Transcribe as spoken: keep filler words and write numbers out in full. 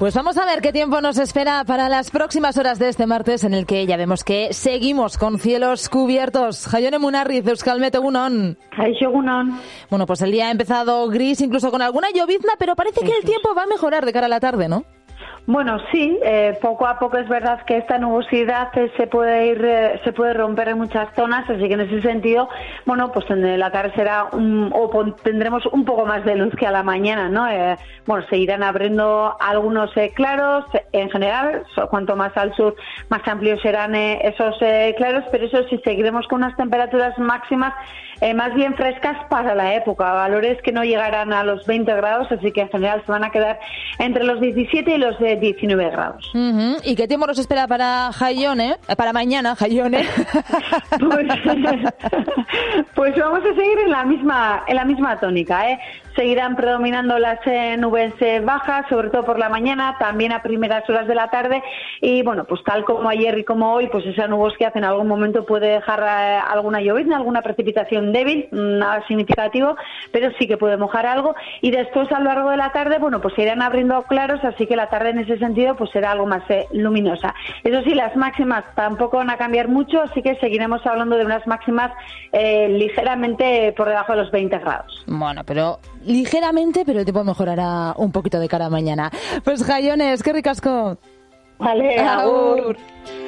Pues vamos a ver qué tiempo nos espera para las próximas horas de este martes, en el que ya vemos que seguimos con cielos cubiertos. Jaione Munarriz, Euskalmet, egunon. Kaixo, egunon. Bueno, pues el día ha empezado gris, incluso con alguna llovizna, pero parece que el tiempo va a mejorar de cara a la tarde, ¿no? Bueno, sí, eh, poco a poco es verdad que esta nubosidad eh, se puede ir, eh, se puede romper en muchas zonas, así que en ese sentido, bueno, pues en la tarde será un, o pon, tendremos un poco más de luz que a la mañana, ¿no? Eh, bueno, se irán abriendo algunos eh, claros, en general, so, cuanto más al sur, más amplios serán eh, esos eh, claros, pero eso sí, seguiremos con unas temperaturas máximas eh, más bien frescas para la época, valores que no llegarán a los veinte grados, así que en general se van a quedar entre los diecisiete y los eh, diecinueve grados. Uh-huh. ¿Y qué tiempo nos espera para Jaione? Para mañana, Jaione. pues, pues vamos a seguir en la misma en la misma tónica, ¿eh? Seguirán predominando las eh, nubes eh, bajas, sobre todo por la mañana, también a primeras horas de la tarde, y bueno, pues tal como ayer y como hoy, pues esa nubosidad en algún momento puede dejar eh, alguna llovizna, alguna precipitación débil, nada significativo, pero sí que puede mojar algo, y después a lo largo de la tarde, bueno, pues se irán abriendo claros, así que la tarde en ese sentido pues será algo más eh, luminosa. Eso sí, las máximas tampoco van a cambiar mucho, así que seguiremos hablando de unas máximas eh, ligeramente por debajo de los veinte grados. Bueno, pero ligeramente, pero el tiempo mejorará un poquito de cara a mañana. Pues Jaione, es que ricasco. Vale, agur.